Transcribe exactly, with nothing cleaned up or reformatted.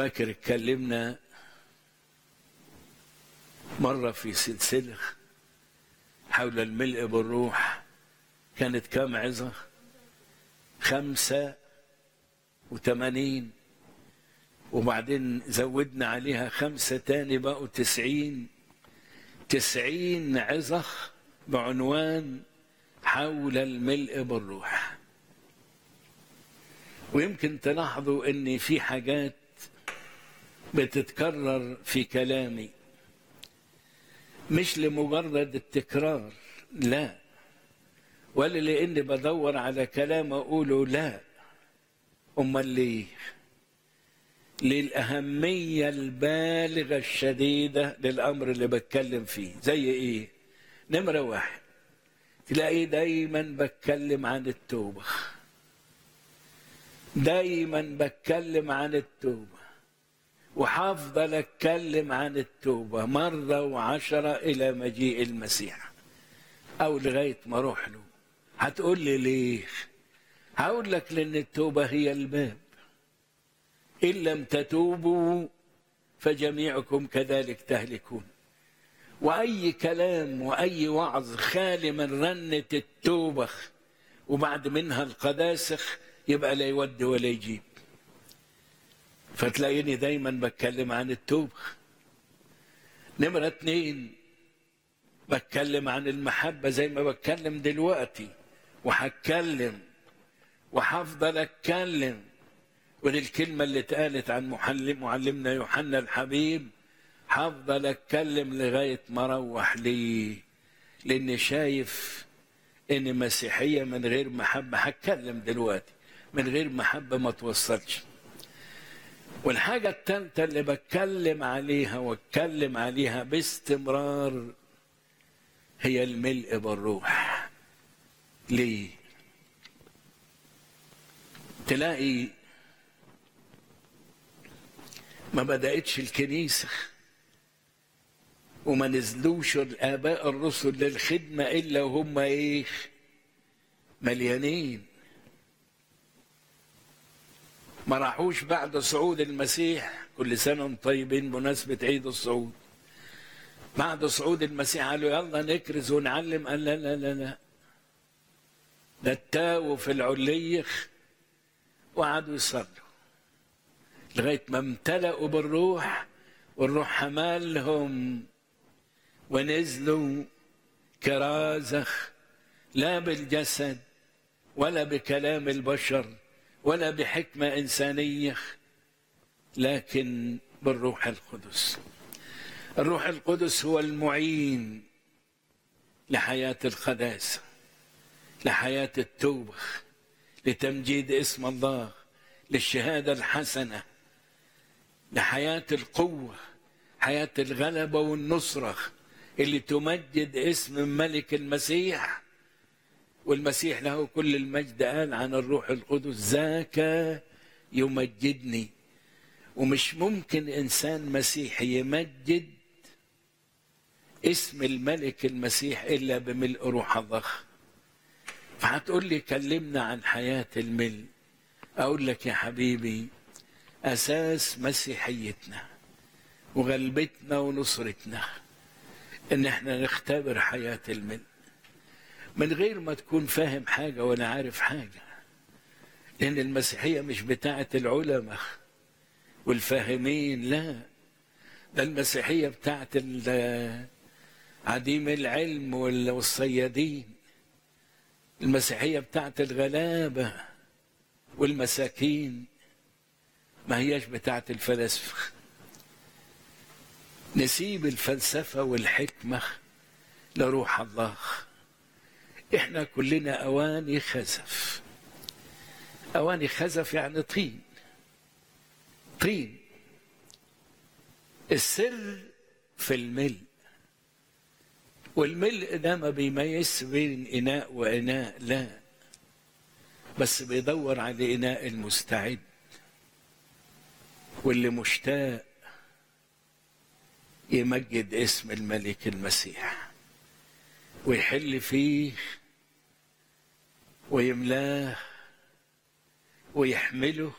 فاكر اتكلمنا مرة في سلسلة حول الملء بالروح، كانت كام عظة؟ خمسة وثمانين، وبعدين زودنا عليها خمسة تاني بقوا تسعين. تسعين عظة بعنوان حول الملء بالروح. ويمكن تلاحظوا ان في حاجات بتتكرر في كلامي، مش لمجرد التكرار، لا، ولا لاني بدور على كلام اقوله، لا، امال ليه؟ للأهمية البالغة الشديدة للأمر اللي بتكلم فيه. زي إيه؟ نمرة واحد، تلاقي دايما بتكلم عن التوبة، دايما بتكلم عن التوبة، وحافظل أتكلم عن التوبة مرة وعشرة إلى مجيء المسيح أو لغاية ما أروح له. هتقول لي ليه؟ هقول لك لأن التوبة هي الباب، إن لم تتوبوا فجميعكم كذلك تهلكون. وأي كلام وأي وعظ خالي من رنة التوبة وبعد منها القداسخ يبقى لا يود ولا يجيب. فتلاقيني دايما بتكلم عن التوبة. نمرة اتنين، بتكلم عن المحبة زي ما بتكلم دلوقتي، وهتكلم وهفضل اتكلم. ودي الكلمة اللي اتقالت عن معلم معلمنا يوحنا الحبيب، هفضل اتكلم لغاية ما اروح. ليه؟ لاني شايف ان مسيحية من غير محبة، هتكلم دلوقتي، من غير محبة ما توصلش. والحاجة الثالثة اللي بتكلم عليها واتكلم عليها باستمرار هي الملء بالروح. ليه؟ تلاقي ما بدأتش الكنيسة وما نزلوش الآباء الرسل للخدمة إلا وهم إيه؟ مليانين. ما راحوش بعد صعود المسيح، كل سنة وانتم طيبين بمناسبة عيد الصعود، بعد صعود المسيح قالوا يلا نكرز ونعلم. قال لا لا لا لا، ده التاو في العليخ وقعدوا يصلوا لغاية ما امتلأوا بالروح، والروح حملهم ونزلوا كرازخ، لا بالجسد ولا بكلام البشر ولا بحكمة إنسانية، لكن بالروح القدس. الروح القدس هو المعين لحياة القداسة، لحياة التوبة، لتمجيد اسم الله، للشهادة الحسنة، لحياة القوة، حياة الغلبة والنصرة اللي تمجد اسم ملك المسيح. والمسيح له كل المجد قال عن الروح القدس ذاك يمجدني. ومش ممكن إنسان مسيحي يمجد اسم الملك المسيح إلا بملء روح الله. فهتقول لي كلمنا عن حياة الملء. أقول لك يا حبيبي، أساس مسيحيتنا وغلبتنا ونصرتنا إن احنا نختبر حياة الملء من غير ما تكون فاهم حاجة ولا عارف حاجة. لأن المسيحية مش بتاعة العلماء والفاهمين، لا، ده المسيحية بتاعة عديم العلم والصيادين. المسيحية بتاعة الغلابة والمساكين، ما هياش بتاعة الفلاسفة. نسيب الفلسفة والحكمة لروح الله. احنا كلنا أواني خزف. أواني خزف يعني طين، طين. السر في الملء، والملء ده ما بيميز بين إناء وإناء، لا، بس بيدور على إناء المستعد واللي مشتاق يمجد اسم الملك المسيح ويحل فيه ويملاه ويحمله